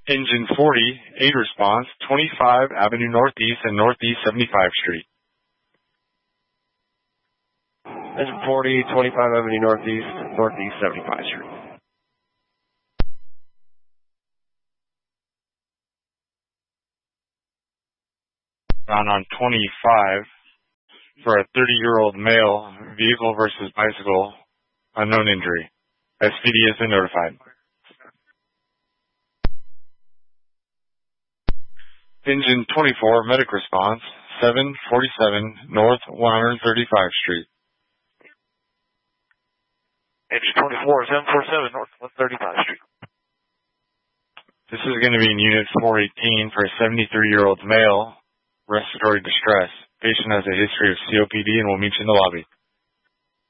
Engine 40, aid response, 25 Avenue Northeast and Northeast 75 Street. Engine 40, 25 Avenue Northeast, Northeast 75 Street. On 25 for a 30-year-old male, vehicle versus bicycle, unknown injury. SPD has been notified. Engine 24, medic response, 747 North 135 Street. Engine 24, 747 North 135 Street. This is going to be in Unit 418 for a 73-year-old male, respiratory distress. Patient has a history of COPD and will meet you in the lobby.